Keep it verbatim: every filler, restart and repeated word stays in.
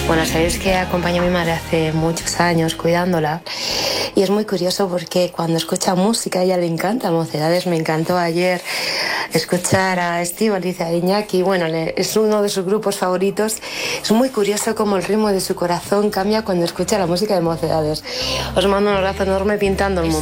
Bueno, sabéis que acompañé a mi madre hace muchos años cuidándola y es muy curioso porque cuando escucha música a ella le encanta Mocedades. Me encantó ayer escuchar a Estíbaliz, a Iñaki, bueno, le, es uno de sus grupos favoritos. Es muy curioso cómo el ritmo de su corazón cambia cuando escucha la música de Mocedades. Os mando un abrazo enorme pintando el mundo.